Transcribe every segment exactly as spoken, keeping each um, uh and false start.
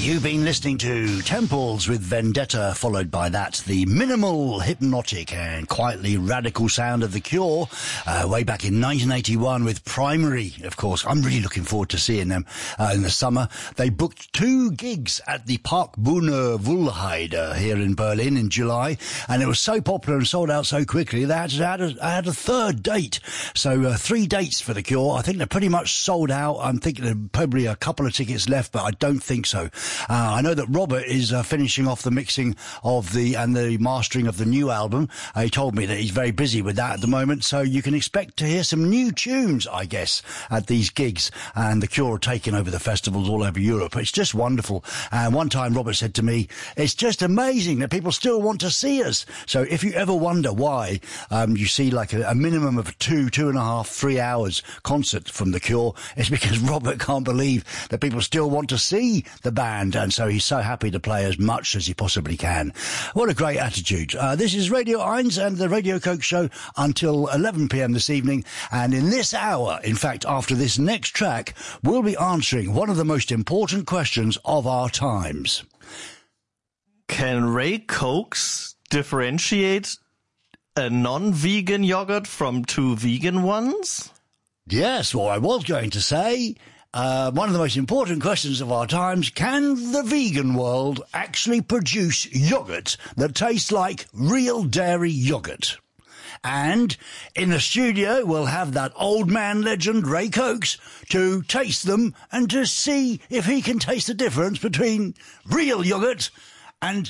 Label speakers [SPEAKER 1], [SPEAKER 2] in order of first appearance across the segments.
[SPEAKER 1] You've been listening to Temples with Vendetta, followed by that, the minimal, hypnotic and quietly radical sound of The Cure, uh, way back in nineteen eighty-one with Primary, of course. I'm really looking forward to seeing them uh, in the summer. They booked two gigs at the Parkbühne Wuhlheide here in Berlin in July, and it was so popular and sold out so quickly, they had to add a, add a third date. So uh, three dates for The Cure. I think they're pretty much sold out. I'm thinking there's probably a couple of tickets left, but I don't think so. Uh, I know that Robert is uh, finishing off the mixing of the and the mastering of the new album. Uh, he told me that he's very busy with that at the moment, so you can expect to hear some new tunes, I guess, at these gigs. And The Cure are taking over the festivals all over Europe. It's just wonderful. And one time Robert said to me, it's just amazing that people still want to see us. So if you ever wonder why um, you see like a, a minimum of two, two and a half, three hours concert from The Cure, it's because Robert can't believe that people still want to see the band, and so he's so happy to play as much as he possibly can. What a great attitude. Uh, this is Radio Eins and the Radio Coke Show until eleven p.m. this evening, and in this hour, in fact, after this next track, we'll be answering one of the most important questions of our times.
[SPEAKER 2] Can Ray Cokes differentiate a non-vegan yogurt from two vegan ones?
[SPEAKER 1] Yes, well, I was going to say... Uh, one of the most important questions of our times, can the vegan world actually produce yogurt that tastes like real dairy yogurt? And in the studio, we'll have that old man legend, Ray Cokes, to taste them and to see if he can taste the difference between real yogurt and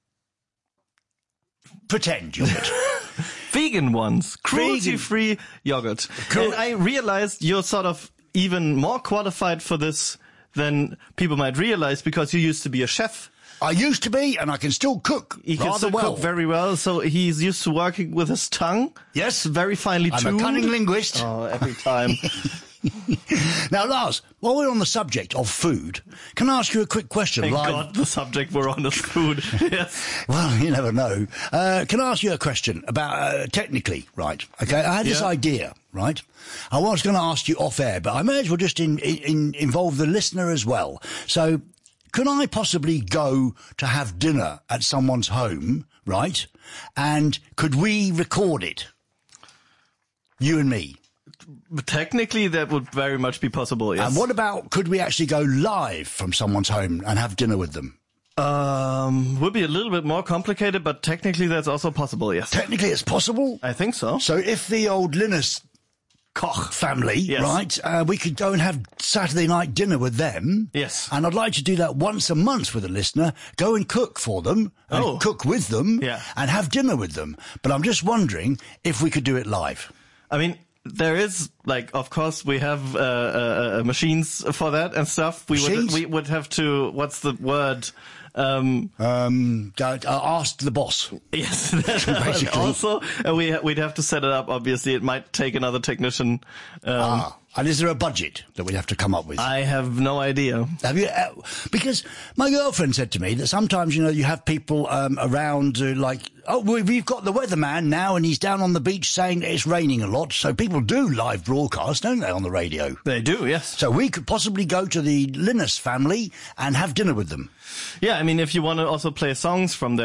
[SPEAKER 1] pretend yogurt.
[SPEAKER 2] Vegan ones. Cruelty-free yogurt. Cru- and I realized you're sort of even more qualified for this than people might realize because you used to be a chef.
[SPEAKER 1] I used to be, and I can still cook
[SPEAKER 2] he
[SPEAKER 1] rather
[SPEAKER 2] can still
[SPEAKER 1] well.
[SPEAKER 2] cook very well, so he's used to working with his tongue.
[SPEAKER 1] Yes.
[SPEAKER 2] Very finely
[SPEAKER 1] I'm
[SPEAKER 2] tuned.
[SPEAKER 1] a cunning linguist.
[SPEAKER 2] Oh, every time.
[SPEAKER 1] Now, Lars, while we're on the subject of food, can I ask you a quick question?
[SPEAKER 2] Thank
[SPEAKER 1] live?
[SPEAKER 2] God the subject we're on is food. Yes.
[SPEAKER 1] Well, you never know. Uh, can I ask you a question about, uh, technically, right? Okay, I had this
[SPEAKER 2] Yeah.
[SPEAKER 1] idea, right? I was going to ask you off air, but I may as well just in, in, involve the listener as well. So, can I possibly go to have dinner at someone's home, right? And could we record it? You and me.
[SPEAKER 2] Technically, that would very much be possible, yes.
[SPEAKER 1] And what about, could we actually go live from someone's home and have dinner with them?
[SPEAKER 2] Um, would be a little bit more complicated, but technically that's also possible, yes.
[SPEAKER 1] Technically it's possible?
[SPEAKER 2] I think so.
[SPEAKER 1] So if the old Linus Koch family,
[SPEAKER 2] yes.
[SPEAKER 1] right, uh, we could go and have Saturday night dinner with them.
[SPEAKER 2] Yes.
[SPEAKER 1] And I'd like to do that once a month with a listener, go and cook for them, and
[SPEAKER 2] Oh.
[SPEAKER 1] cook with them,
[SPEAKER 2] Yeah.
[SPEAKER 1] and have dinner with them. But I'm just wondering if we could do it live.
[SPEAKER 2] I mean, there is, like, of course, we have uh, uh, uh, machines for that and stuff. We
[SPEAKER 1] Machines?
[SPEAKER 2] would we would have to, what's the word? Um,
[SPEAKER 1] Um, uh, ask the boss.
[SPEAKER 2] yes,
[SPEAKER 1] Basically.
[SPEAKER 2] also, uh, we ha- we'd have to set it up, obviously. It might take another technician. Um,
[SPEAKER 1] Ah, and is there a budget that we'd have to come up with?
[SPEAKER 2] I have no idea.
[SPEAKER 1] Have you? Uh, because my girlfriend said to me that sometimes, you know, you have people um, around uh, like, oh, we- we've got the weatherman now and he's down on the beach saying that it's raining a lot. So people do live broadcast, don't they, on the radio?
[SPEAKER 2] They do, yes.
[SPEAKER 1] So we could possibly go to the Linus family and have dinner with them.
[SPEAKER 2] Yeah, I mean, if you want to also play songs from their